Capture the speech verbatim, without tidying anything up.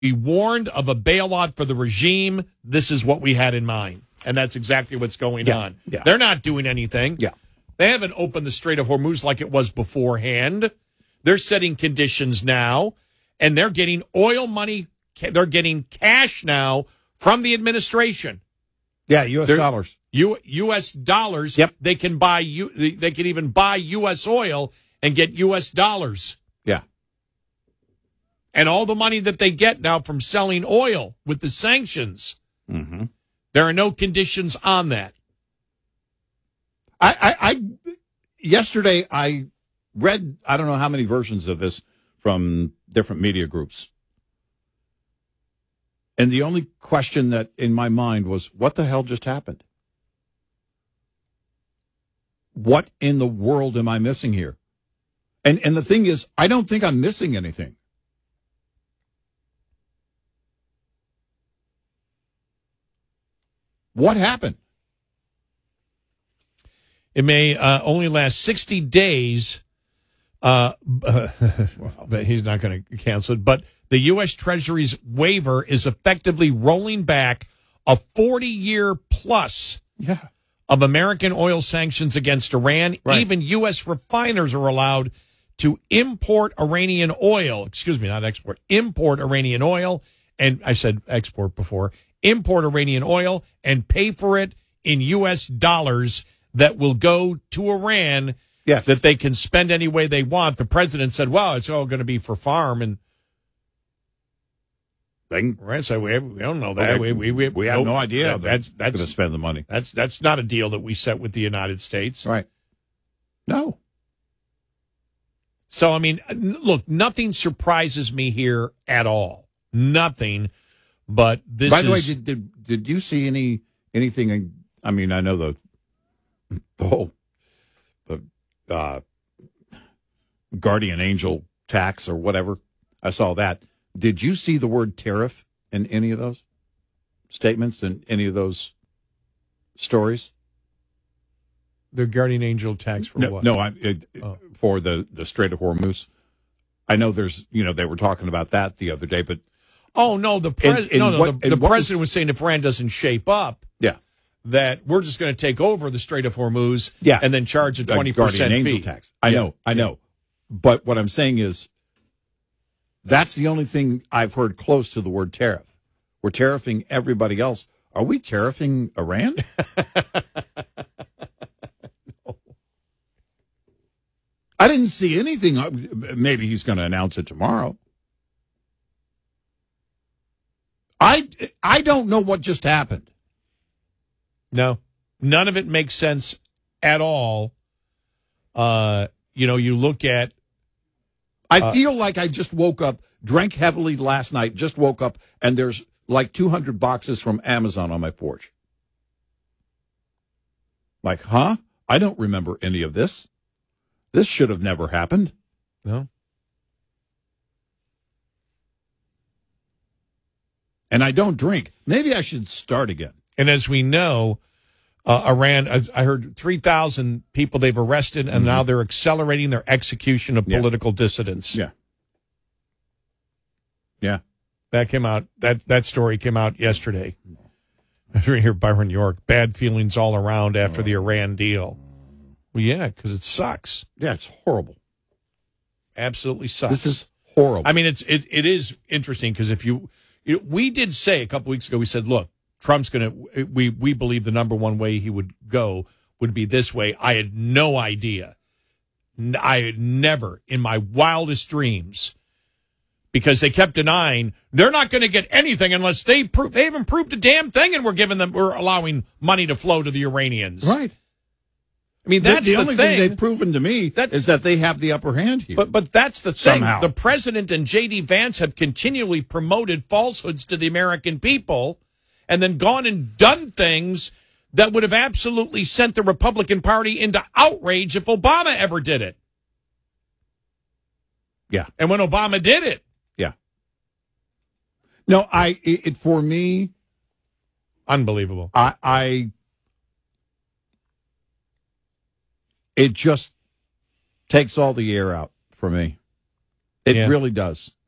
we warned of a bailout for the regime. This is what we had in mind. And that's exactly what's going yeah, on. Yeah. They're not doing anything. Yeah. They haven't opened the Strait of Hormuz like it was beforehand. They're setting conditions now, and they're getting oil money. They're getting cash now from the administration. Yeah, U S They're, dollars. U, U S dollars. Yep. They can buy you. They can even buy U S oil and get U S dollars. Yeah. And all the money that they get now from selling oil with the sanctions, mm-hmm. there are no conditions on that. I, I, I, yesterday I read, I don't know how many versions of this from different media groups. And the only question that in my mind was, what the hell just happened? What in the world am I missing here? And, and the thing is, I don't think I'm missing anything. What happened? It may uh, only last sixty days, uh, but he's not going to cancel it. But the U S. Treasury's waiver is effectively rolling back a forty-year plus yeah. of American oil sanctions against Iran. Right. Even U S refiners are allowed to import Iranian oil. Excuse me, not export. Import Iranian oil. And I said export before. Import Iranian oil and pay for it in U S dollars that will go to Iran, yes. that they can spend any way they want. The president said, well, it's all going to be for farm. And Iran said, we, we don't know that. Okay. We, we, we, we have nope. no idea. No, that's that's going to spend the money. That's, that's not a deal that we set with the United States. Right. No. So, I mean, look, nothing surprises me here at all. Nothing. But this By the is, way, did, did did you see any anything? I mean, I know the the whole the uh, guardian angel tax or whatever. I saw that. Did you see the word tariff in any of those statements in any of those stories? the guardian angel tax for no, what? No, I, it, oh. for the the Strait of Hormuz. I know there's you know they were talking about that the other day, but. Oh, no, the, pres- and, and no, no, what, the, the president was, was saying if Iran doesn't shape up, yeah, that we're just going to take over the Strait of Hormuz yeah. and then charge a twenty percent fee. Tax. I yeah. know, I know. But what I'm saying is that's the only thing I've heard close to the word tariff. We're tariffing everybody else. Are we tariffing Iran? No. I didn't see anything. Maybe he's going to announce it tomorrow. I, I don't know what just happened. No, none of it makes sense at all. Uh, you know, you look at. I uh, feel like I just woke up, drank heavily last night, just woke up, and there's like two hundred boxes from Amazon on my porch. Like, huh? I don't remember any of this. This should have never happened. No. And I don't drink. Maybe I should start again. And as we know, uh, Iran, I, I heard three thousand people they've arrested, and mm-hmm. now they're accelerating their execution of yeah. political dissidents. Yeah. Yeah. That came out, that, that story came out yesterday. I hear Byron York, bad feelings all around after the Iran deal. Well, yeah, because it sucks. Yeah, it's horrible. Absolutely sucks. This is horrible. I mean, it's it it is interesting because if you, it, we did say a couple weeks ago, we said, look, Trump's going to, we, we believe the number one way he would go would be this way. I had no idea. I had never in my wildest dreams, because they kept denying they're not going to get anything unless they prove, they haven't proved a damn thing, and we're giving them, we're allowing money to flow to the Iranians. Right. I mean, that's the, the, the only thing. thing they've proven to me that, is that they have the upper hand here. But but that's the thing. Somehow. The president and J D Vance have continually promoted falsehoods to the American people and then gone and done things that would have absolutely sent the Republican Party into outrage if Obama ever did it. Yeah. And when Obama did it. Yeah. No, I, it, it for me. Unbelievable. I, I, it just takes all the air out for me. It yeah. really does.